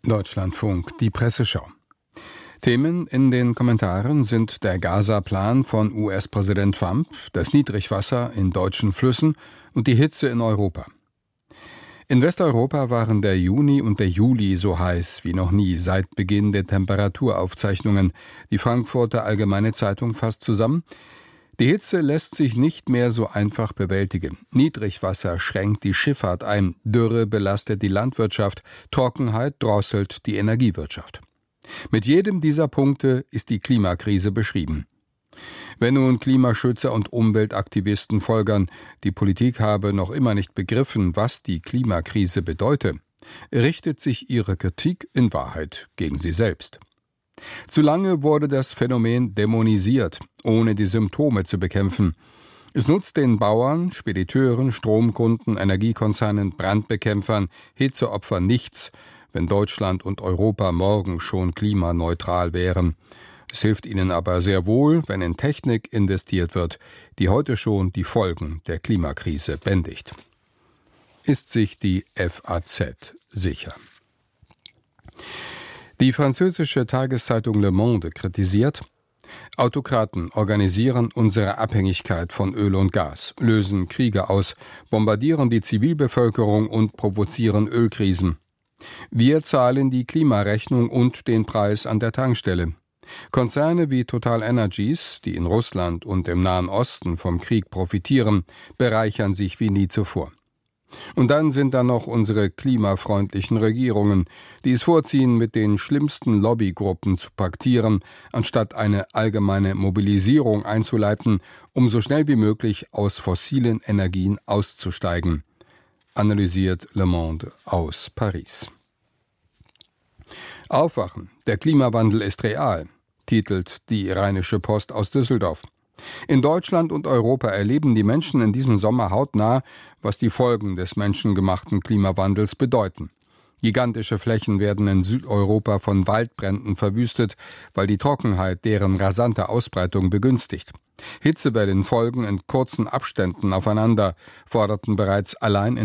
Deutschlandfunk, die Presseschau. Themen in den Kommentaren sind der Gaza-Plan von US-Präsident Trump, das Niedrigwasser in deutschen Flüssen und die Hitze in Europa. In Westeuropa waren der Juni und der Juli so heiß wie noch nie seit Beginn der Temperaturaufzeichnungen. Die Frankfurter Allgemeine Zeitung fasst zusammen: Die Hitze lässt sich nicht mehr so einfach bewältigen. Niedrigwasser schränkt die Schifffahrt ein, Dürre belastet die Landwirtschaft, Trockenheit drosselt die Energiewirtschaft. Mit jedem dieser Punkte ist die Klimakrise beschrieben. Wenn nun Klimaschützer und Umweltaktivisten folgern, die Politik habe noch immer nicht begriffen, was die Klimakrise bedeute, richtet sich ihre Kritik in Wahrheit gegen sie selbst. Zu lange wurde das Phänomen dämonisiert, ohne die Symptome zu bekämpfen. Es nutzt den Bauern, Spediteuren, Stromkunden, Energiekonzernen, Brandbekämpfern, Hitzeopfern nichts, wenn Deutschland und Europa morgen schon klimaneutral wären. Es hilft ihnen aber sehr wohl, wenn in Technik investiert wird, die heute schon die Folgen der Klimakrise bändigt. Ist sich die FAZ sicher? Die französische Tageszeitung Le Monde kritisiert: Autokraten organisieren unsere Abhängigkeit von Öl und Gas, lösen Kriege aus, bombardieren die Zivilbevölkerung und provozieren Ölkrisen. Wir zahlen die Klimarechnung und den Preis an der Tankstelle. Konzerne wie Total Energies, die in Russland und im Nahen Osten vom Krieg profitieren, bereichern sich wie nie zuvor. Und dann sind da noch unsere klimafreundlichen Regierungen, die es vorziehen, mit den schlimmsten Lobbygruppen zu paktieren, anstatt eine allgemeine Mobilisierung einzuleiten, um so schnell wie möglich aus fossilen Energien auszusteigen, analysiert Le Monde aus Paris. Aufwachen, der Klimawandel ist real, titelt die Rheinische Post aus Düsseldorf. In Deutschland und Europa erleben die Menschen in diesem Sommer hautnah, was die Folgen des menschengemachten Klimawandels bedeuten. Gigantische Flächen werden in Südeuropa von Waldbränden verwüstet, weil die Trockenheit deren rasante Ausbreitung begünstigt. Hitzewellen folgen in kurzen Abständen aufeinander, forderten bereits allein